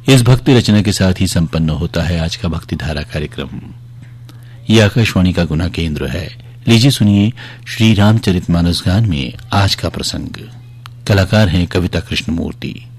इस भक्ति रचना के साथ ही संपन्न होता है आज का भक्ति धारा कार्यक्रम। ये आकाशवाणी का गुना केंद्र है। लीजिए सुनिए श्री रामचरितमानस गान में आज का प्रसंग। कलाकार हैं कविता कृष्णमूर्ति।